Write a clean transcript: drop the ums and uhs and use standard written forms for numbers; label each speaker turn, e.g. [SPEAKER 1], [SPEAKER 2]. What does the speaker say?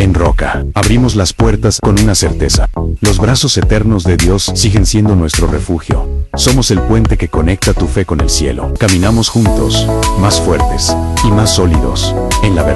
[SPEAKER 1] En Roca, abrimos las puertas con una certeza. Los brazos eternos de Dios siguen siendo nuestro refugio. Somos el puente que conecta tu fe con el cielo. Caminamos juntos, más fuertes y más sólidos, en la verdad.